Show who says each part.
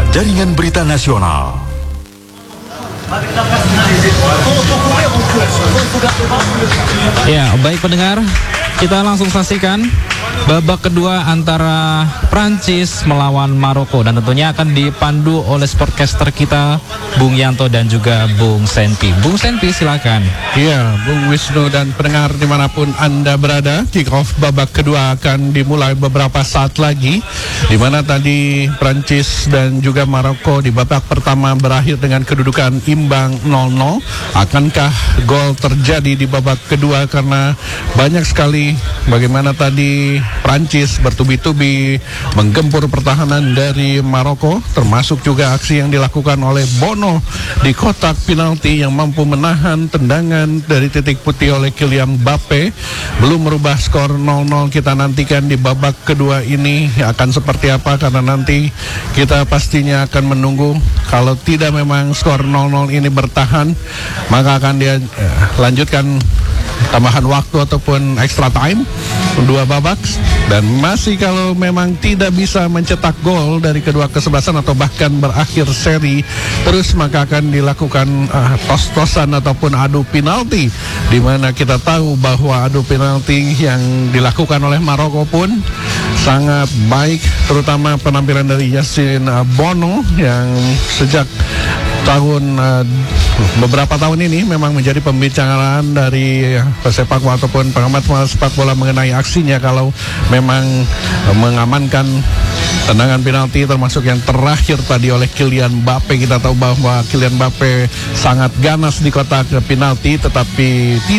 Speaker 1: Jaringan Berita Nasional.
Speaker 2: Ya, baik pendengar, kita langsung saksikan babak kedua antara Prancis melawan Maroko, dan tentunya akan dipandu oleh sportcaster kita Bung Yanto dan juga Bung Senpi. Bung Senpi, silakan.
Speaker 3: Iya, Bung Wisnu dan pendengar dimanapun Anda berada, kick off babak kedua akan dimulai beberapa saat lagi, di mana tadi Prancis dan juga Maroko di babak pertama berakhir dengan kedudukan imbang 0-0. Akankah gol terjadi di babak kedua? Karena banyak sekali bagaimana tadi Prancis bertubi-tubi menggempur pertahanan dari Maroko, termasuk juga aksi yang dilakukan oleh Bono di kotak penalti yang mampu menahan tendangan dari titik putih oleh Kylian Mbappe. Belum merubah skor 0-0. Kita nantikan di babak kedua ini akan seperti apa, karena nanti kita pastinya akan menunggu. Kalau tidak memang skor 0-0 ini bertahan, maka akan dia lanjutkan tambahan waktu ataupun extra time, 2 babak. Dan masih kalau memang tidak bisa mencetak gol dari kedua kesebelasan atau bahkan berakhir seri terus, maka akan dilakukan tos-tosan ataupun adu penalti, di mana kita tahu bahwa adu penalti yang dilakukan oleh Maroko pun sangat baik, terutama penampilan dari Yassine Bono yang sejak beberapa tahun ini memang menjadi pembicaraan dari pesepak bola ataupun pengamat sepak bola mengenai aksinya kalau memang mengamankan tendangan penalti, termasuk yang terakhir tadi oleh Kylian Mbappe. Kita tahu bahwa Kylian Mbappe sangat ganas di kotak penalti, tetapi